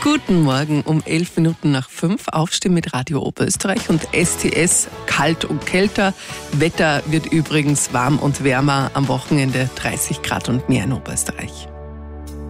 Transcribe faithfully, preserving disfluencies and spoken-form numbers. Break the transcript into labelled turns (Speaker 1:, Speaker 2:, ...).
Speaker 1: Guten Morgen, um elf Minuten nach fünf. Aufstehen mit Radio Oberösterreich und S T S, kalt und kälter. Wetter wird übrigens warm und wärmer, am Wochenende dreißig Grad und mehr in Oberösterreich.